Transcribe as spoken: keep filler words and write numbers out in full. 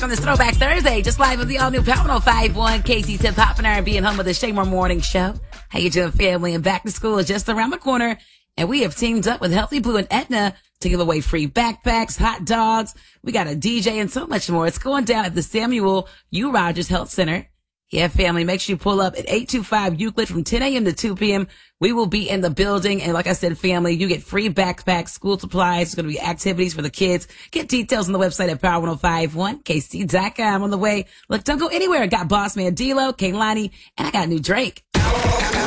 on this Throwback Thursday, just live on the all-new Power oh five one K C Hip Hop and R and B and home of the Shaymore Morning Show. How you doing, family? And back to school is just around the corner, and we have teamed up with Healthy Blue and Aetna to give away free backpacks, hot dogs. We got a D J and so much more. It's going down at the Samuel U. Rogers Health Center. Yeah, family, make sure you pull up at eight two five Euclid from ten a.m. to two p.m. We will be in the building. And like I said, family, you get free backpacks, school supplies. There's going to be activities for the kids. Get details on the website at power ten fifty-one K C dot com. On the way, look, don't go anywhere. I got Boss Man D-Lo, Kaylani, and I got new Drake.